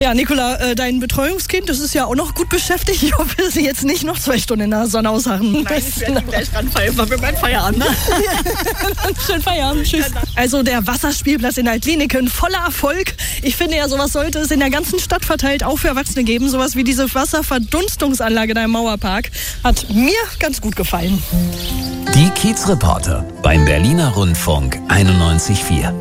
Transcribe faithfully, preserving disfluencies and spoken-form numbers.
Ja, Nicola, äh, dein Betreuungskind, das ist ja auch noch gut beschäftigt. Ich hoffe, dass Sie jetzt nicht noch zwei Stunden in der Sonne ausharren. Nein, ich werde ihn gleich ranpfeifen für meinen Feierabend. Ne? Schönen Feierabend, tschüss. Also der Wasserspielplatz in Altlineken, voller Erfolg. Ich finde ja, sowas sollte es in der ganzen Stadt verteilt auch für Erwachsene geben. Sowas wie diese Wasserverdunstungsanlage da im Mauerpark. Hat mir ganz gut gefallen. Die Kiezreporter beim Berliner Rundfunk einundneunzig Komma vier.